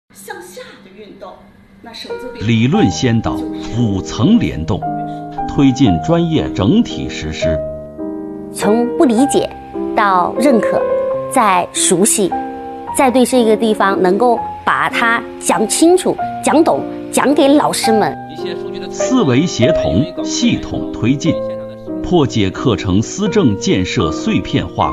向下的运动，那手字辈理论先导，5层联动，推进专业整体实施。 从不理解到认可，再熟悉，再对这个地方能够把它讲清楚、讲懂，讲给老师们。 思维协同，系统推进，破解课程思政建设碎片化